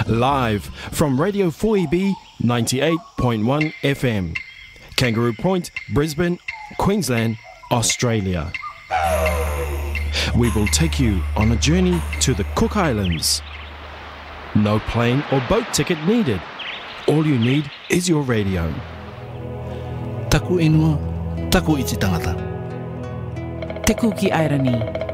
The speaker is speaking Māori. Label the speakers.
Speaker 1: Live from Radio 4EB 98.1 FM, Kangaroo Point, Brisbane, Queensland, Australia. We will take you on a journey to the Cook Islands. No plane or boat ticket needed. All you need is your radio.
Speaker 2: Taku inua, taku iti tangata.
Speaker 3: Te kuki airani.